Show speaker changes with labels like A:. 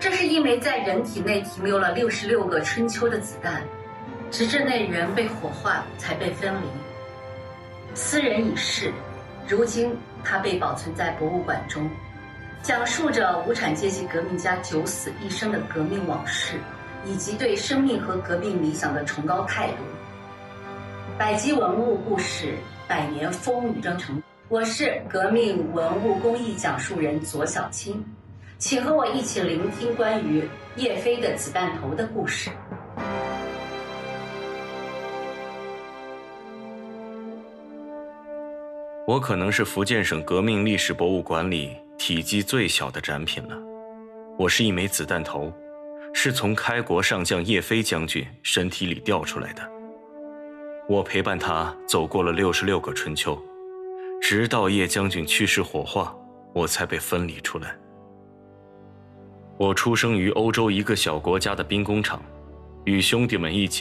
A: 这是一枚在人体内停留了66个春秋的子弹，直至内源被火化才被分离。斯人已逝，如今它被保存在博物馆中，讲述着无产阶级革命家九死一生的革命往事，以及对生命和革命理想的崇高态度。百集文物故事，百年风雨征程。我是革命文物工艺讲述人左小青，请和我一起聆听关于叶飞的子弹头的故事。
B: 我可能是福建省革命历史博物馆里体积最小的展品了。我是一枚子弹头，是从开国上将叶飞将军身体里掉出来的。我陪伴他走过了66个春秋，直到叶将军去世火化，我才被分离出来。我出生于欧洲一个小国家的兵工厂，与兄弟们一起